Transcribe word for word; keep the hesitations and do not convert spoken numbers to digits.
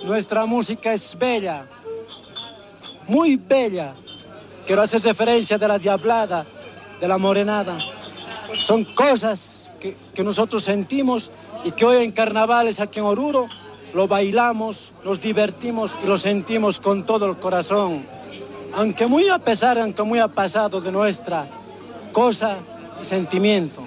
nuestra música es bella, muy bella. Quiero hacer referencia de la diablada, de la morenada. Son cosas que, que nosotros sentimos y que hoy en carnavales aquí en Oruro lo bailamos, nos divertimos y lo sentimos con todo el corazón. Aunque muy a pesar, aunque muy a pasado de nuestra cosa y sentimiento.